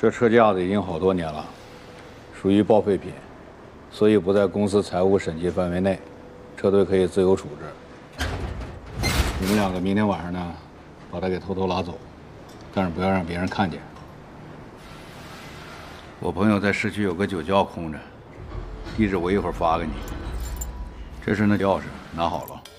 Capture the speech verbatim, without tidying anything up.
这车架子已经好多年了，属于报废品，所以不在公司财务审计范围内，车队可以自由处置。你们两个明天晚上呢，把它给偷偷拉走，但是不要让别人看见。我朋友在市区有个酒窖空着，地址我一会儿发给你。这是那钥匙，拿好了。